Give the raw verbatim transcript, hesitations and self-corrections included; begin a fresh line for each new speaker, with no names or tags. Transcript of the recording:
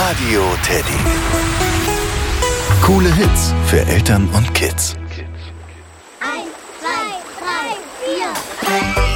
Radio Teddy. Coole Hits für Eltern und Kids.
Eins, zwei, drei, vier.